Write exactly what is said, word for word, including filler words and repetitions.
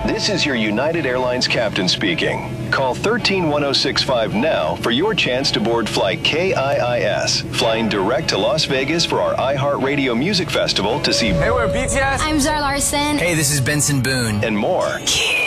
This is your United Airlines captain speaking. Call one three one zero six five now for your chance to board flight K I I S, flying direct to Las Vegas for our iHeartRadio Music Festival to see Hey, we're B T S. I'm Zara Larson. Hey, this is Benson Boone. and more. Yeah.